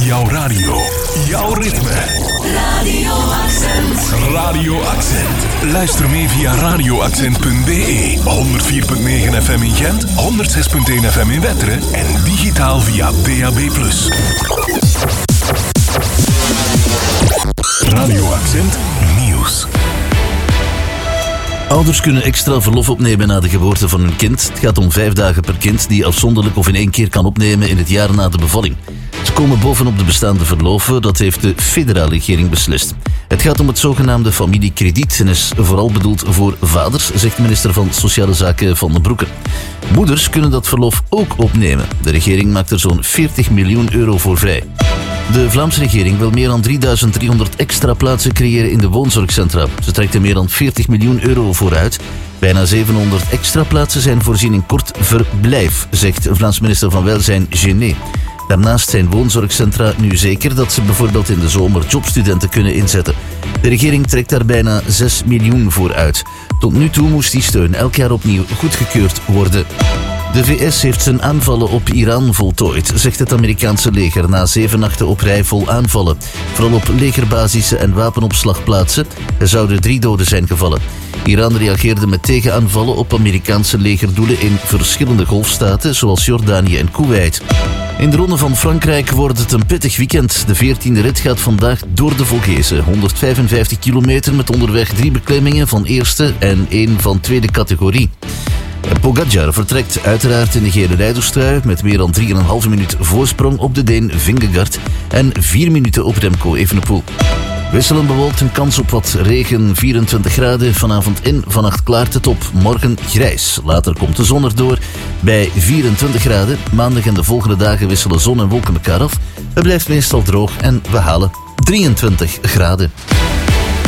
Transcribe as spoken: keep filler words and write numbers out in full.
Jouw radio. Jouw ritme. Radio Accent. Radio Accent. Luister mee via radio accent punt b e. honderd vier komma negen F M in Gent, honderd zes komma één F M in Wetteren en digitaal via D A B plus. Radio Accent Nieuws. Ouders kunnen extra verlof opnemen na de geboorte van hun kind. Het gaat om vijf dagen per kind die je afzonderlijk of in één keer kan opnemen in het jaar na de bevalling. Ze komen bovenop de bestaande verloven, dat heeft de federale regering beslist. Het gaat om het zogenaamde familiekrediet en is vooral bedoeld voor vaders, zegt minister van Sociale Zaken Van den Broeke. Moeders kunnen dat verlof ook opnemen. De regering maakt er zo'n veertig miljoen euro voor vrij. De Vlaamse regering wil meer dan drieduizend driehonderd extra plaatsen creëren in de woonzorgcentra. Ze trekt er meer dan veertig miljoen euro voor uit. Bijna zevenhonderd extra plaatsen zijn voorzien in kort verblijf, zegt Vlaams minister van Welzijn Gené. Daarnaast zijn woonzorgcentra nu zeker dat ze bijvoorbeeld in de zomer jobstudenten kunnen inzetten. De regering trekt daar bijna zes miljoen voor uit. Tot nu toe moest die steun elk jaar opnieuw goedgekeurd worden. De V S heeft zijn aanvallen op Iran voltooid, zegt het Amerikaanse leger na zeven nachten op rij vol aanvallen. Vooral op legerbasissen en wapenopslagplaatsen. Er zouden drie doden zijn gevallen. Iran reageerde met tegenaanvallen op Amerikaanse legerdoelen in verschillende golfstaten, zoals Jordanië en Kuwait. In de Ronde van Frankrijk wordt het een pittig weekend. De veertiende rit gaat vandaag door de Vogezen. honderdvijfenvijftig kilometer met onderweg drie beklimmingen van eerste en één van tweede categorie. Pogacar vertrekt uiteraard in de gele rijderstrui met meer dan drie komma vijf minuut voorsprong op de Deen Vingegaard en vier minuten op Remco Evenepoel. Wisselend bewolkt, een kans op wat regen, vierentwintig graden. Vanavond in, vannacht klaart het op, morgen grijs. Later komt de zon erdoor bij vierentwintig graden. Maandag en de volgende dagen wisselen zon en wolken elkaar af. Het blijft meestal droog en we halen drieëntwintig graden.